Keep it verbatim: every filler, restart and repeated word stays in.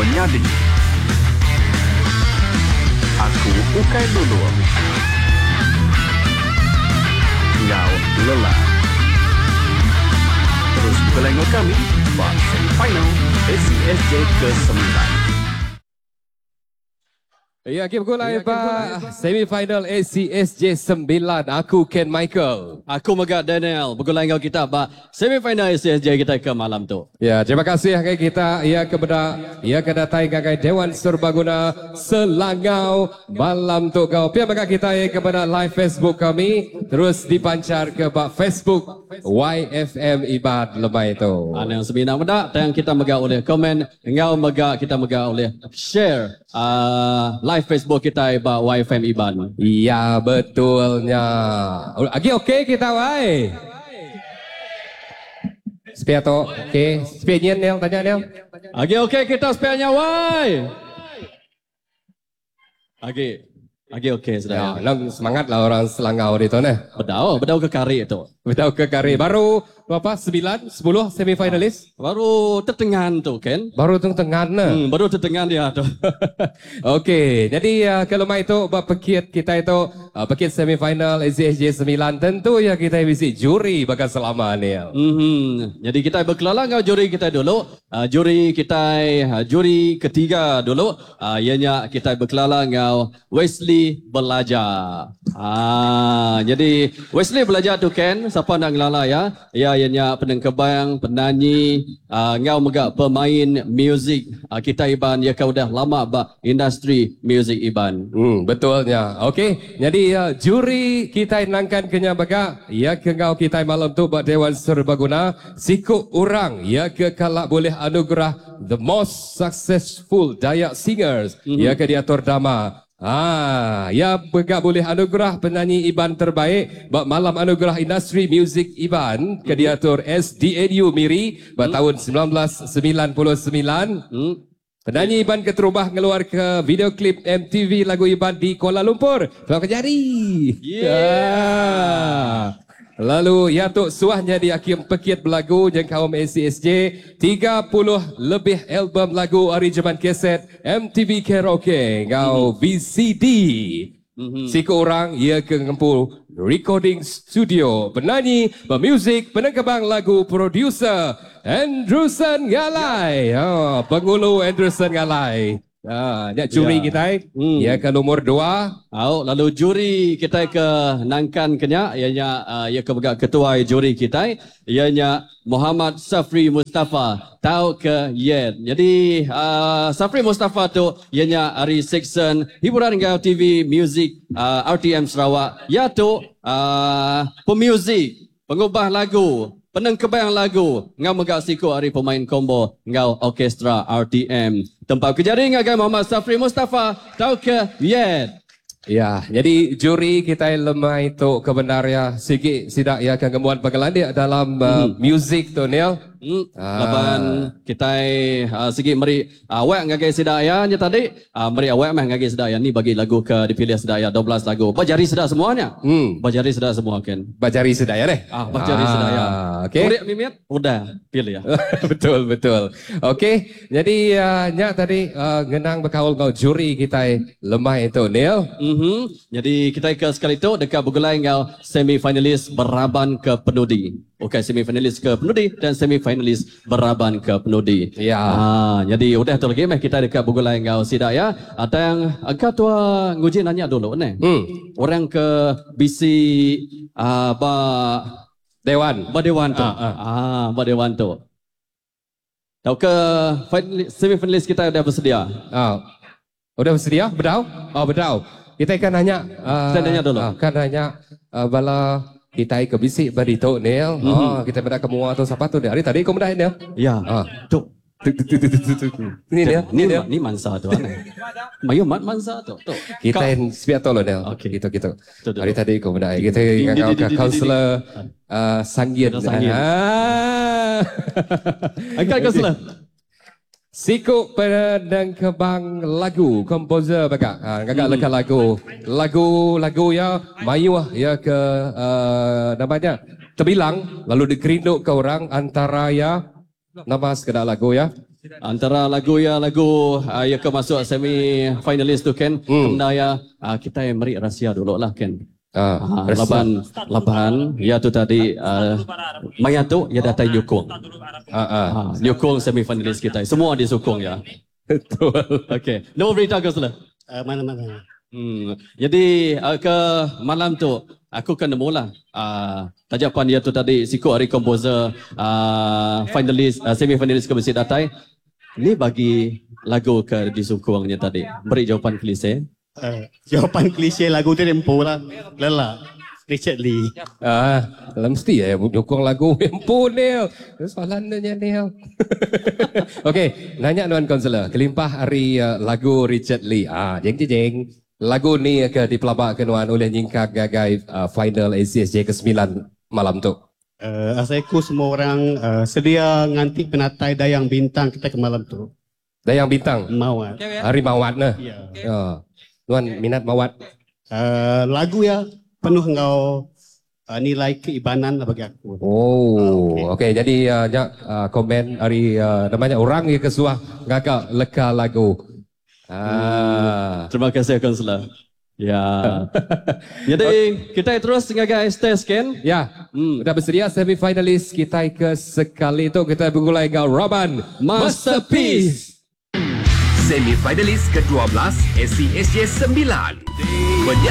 menyadi. Aku ukai dulu. Ngau lelah. Terus berlengok kami buat semifinal A C S J ke sembilan. Ya, kita mulai Pak. Semifinal A C S J sembilan. Aku Ken Michael. Aku Megat Daniel. Bergulai dengan kita Pak. Semifinal A C S J kita ke malam tu. Ya, terima kasih agai kita. Ya kepada ya kedatai agai Dewan Serbaguna Selangau malam tu kau. Pihak maka kita ya kepada live Facebook kami terus dipancar ke Pak Facebook Y F M Ibad lemai tu. Ana yang sembilan medak tayang kita megak oleh komen, engau megak kita megak oleh share uh, live Facebook kita Pak Y F M Iban. Iya betulnya. Lagi okey kita wai. Spare tu okey. Spare nyen Nel tanya Nel. Lagi okey kita spare-nya wai. Lagi lagi okey sudah. Ya, lang semangat lah orang Selangau di tu nah. Bedau, bedau ke kari itu. Bedau ke kari baru berapa? sembilan, sepuluh semifinalis. Baru tertengan tu kan. Baru tengah nah. Hmm, baru tertengan dia tu. Okey, jadi uh, kalau mai itu buat pekit kita itu uh, pekit semifinal A C S J sembilan tentu ya kita visi juri bakal selama ni. Mm-hmm. Jadi kita berkelalang dengan juri kita dulu. Uh, juri kita uh, juri ketiga dulu. Uh, ianya kita berkelalang dengan Wesley Belajar. Ah, jadi Wesley Belajar tu kan siapa nak ngelala ya? Ya ianya penengkebang, penyanyi, uh, ngau megak pemain muzik. Uh, kita Iban ya kau dah lama ba industri muzik Iban. Hmm, betulnya. Okey, jadi uh, juri kita nangkan kenya baga ya ke ngau kita malam tu buat Dewan Serbaguna sikuk orang ya ke kalak boleh anugerah the most successful Dayak singers mm-hmm. ya ke diatur dama. Ah, ya begak boleh anugerah penyanyi Iban terbaik buat malam anugerah industri muzik Iban ke diatur S D N U Miri pada tahun sembilan belas sembilan puluh sembilan. Hmm. Penyanyi Iban keterubah ngeluar ke video klip M T V lagu Iban di Kuala Lumpur. Tuan kejari. Yeah. Lalu ya tu suahnya di akhir pekit berlagu yang kaum A C S J tiga puluh lebih album lagu aransemen kaset M T V Karaoke ngau V C D. Mm-hmm. Siku orang ia ke ngempul recording studio penyanyi, pemuzik, penengkebang lagu, producer Andrewson Galai. Oh, pengulu Andrewson Galai. Ah, ya juri ya. Kita hmm. ya ke nomor dua. Oh, lalu juri kita ke nangkan kenya ianya uh, ia ke ketua juri kita ianya Muhammad Safri Mustafa tahu ke Yen. Jadi uh, Safri Mustafa tu ianya hari section hiburan ngau T V music uh, R T M Sarawak. Ya tu uh, pemuzik, pengubah lagu, penengkebang lagu ngau megak siku hari pemain combo ngau orkestra R T M. Tempat kejari ngagai Muhammad Safri Mustafa tahu ke Yen. Ya, jadi juri kita lemah itu kebenarnya sikit sidak ya akan kemuan pengalaman dia dalam uh, hmm. music tu Neil. Hmm. Ah. Laban kita uh, sikit meri awak uh, ngagai sidaya nya tadi uh, meri awak mah ngagai sidaya ni bagi lagu ke dipilih sidaya dua belas lagu. Bajari sedak semuanya. Hmm. Bajari sedak semua kan. Bajari sedaya deh. Ah, bajari ah, sedaya. Okey. Kurik mimit udah pilih ya. betul betul. Okey, jadi uh, nya tadi uh, ngenang berkaul ngau juri kita lemah itu Neil. Mhm. Jadi kita ke sekali itu dekat bergulai ngau semifinalis beraban ke penudi. Okey, semifinalis ke penudi dan semifinalis beraban ke penudi. Ya. Ah, jadi udah tu lagi meh kita dekat bergulai ngau sidak ya. Ada yang agak tua nguji nanya dulu ne. Hmm. Orang ke bisi ah ba Dewan. Ba Dewan tu. Ah, ah. ah ba Dewan tu. Tahu ke semifinalis kita dah bersedia? Ah. Udah bersedia? Berdau? Oh, berdau. Kita akan nanya. Uh, kita nanya dulu. Uh, kan nanya uh, bala kita ke bisik berito Neil. Mm-hmm. Oh, kita pada kemua tu siapa tu hari tadi kau mudah Neil? Ya. Ah. Tu. Ni Neil, ni Neil. Ni mansa tu aneh. Mayu mat mansa tu. Tu. Kita yang spiat tu loh Neil. Okey. Gitu gitu. Hari tadi kau mudah. Kita ngau ke kaunselor Sanggit. Ah. Angkat kaunselor. Siku penengkebang lagu komposer bagak ha, gagak hmm. lekat lagu lagu-lagu ya mayu ya ke uh, namanya terbilang lalu dikerinduk ke orang antara ya nama sekedar lagu ya Antara lagu ya lagu uh, yang ke masuk semi finalis tu Ken. Hmm. Kena ya uh, kita yang meri rahsia dulu lah Ken. Ah, uh, laban laban ya tu tadi uh, Maya tu ya datang nyukung. Ah, ah. Uh, nyukung semi finalis kita. Semua disukung ya. Betul. Okey. Nombor berita kau sudah. Uh, mana-mana. Hmm. Jadi uh, ke malam tu aku kena mula uh, tajapan dia tu tadi Siku Ari Komposer uh, finalis uh, semi finalis ke Mesir Datai. Ni bagi lagu ke disukungnya tadi. Beri jawapan klise. Uh, jawapan klise lagu tu tempo lah. Lelah. Richard Lee. Ah, mesti ya dukung lagu Empu Neil. Soalannya Neil. Okey, nanya Tuan Konselor, kelimpah hari uh, lagu Richard Lee. Ah, jeng jeng. Lagu ni ke dipelabakkan Tuan oleh Nyingkak gagai uh, final A C S J ke sembilan malam tu. Uh, Asaiku semua orang uh, sedia nganti penatai Dayang Bintang kita ke malam tu. Dayang Bintang. Mawat. Hari Mawat nah. Ya. Ya. Tuan minat Mawat. Uh, lagu ya penuh engkau uh, nilai keibanan lah bagi aku. Oh, okey. Okay. Jadi uh, jak, uh, komen hari uh, namanya orang yang kesuah gagak leka lagu. Ah. Terima kasih Konselor. Ya. Jadi kita terus ngagai stage Ken. Ya, Hmm. sudah bersedia semifinalis kita ke sekali itu kita bermulai dengan Roban Masterpiece. Semifinalis ke dua belas S C S J sembilan.